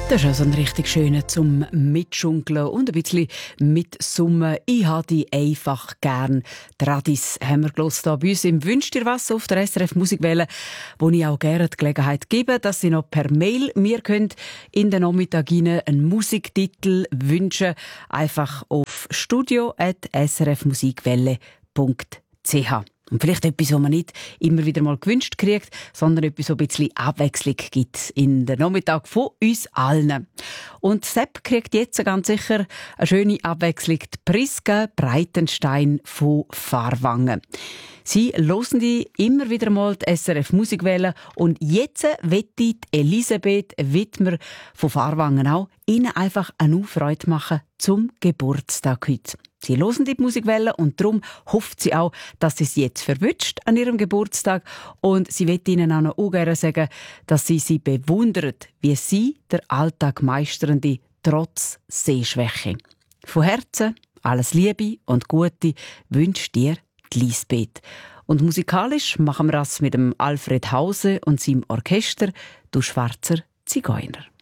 Das ist also ein richtig schöner zum Mitschunkeln und ein bisschen mitsummen. Ich habe die einfach gern. Tradis haben wir gehört hier bei uns im «Wünscht dir was» auf der SRF Musikwelle, wo ich auch gerne die Gelegenheit gebe, dass Sie noch per Mail mir könnt in den Nachmittag rein einen Musiktitel wünschen. Einfach auf studio@srfmusikwelle.ch. Und vielleicht etwas, was man nicht immer wieder mal gewünscht kriegt, sondern etwas, was ein bisschen Abwechslung gibt in den Nachmittag von uns allen. Und Sepp kriegt jetzt ganz sicher eine schöne Abwechslung. Die Priska Breitenstein von Fahrwangen. Sie hören die immer wieder mal die SRF Musikwelle und jetzt wette Elisabeth Wittmer von Fahrwangen auch Ihnen einfach eine Freude machen zum Geburtstag heute. Sie hören die Musikwelle und darum hofft sie auch, dass sie es jetzt verwünscht an ihrem Geburtstag. Und sie will Ihnen auch noch gerne sagen, dass sie bewundert, wie sie der Alltag meisternde, trotz Sehschwäche. Von Herzen alles Liebe und Gute wünscht dir die Lisbeth. Und musikalisch machen wir das mit dem Alfred Hause und seinem Orchester «Du schwarzer Zigeuner».